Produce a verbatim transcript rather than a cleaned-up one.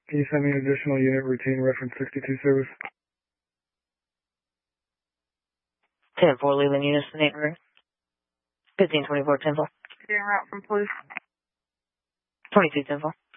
Can you send me an additional unit routine reference sixty-two service? ten four, Leland units to neighborhood. fifteen twenty-four, ten four. Getting route from police. twenty-two ten four.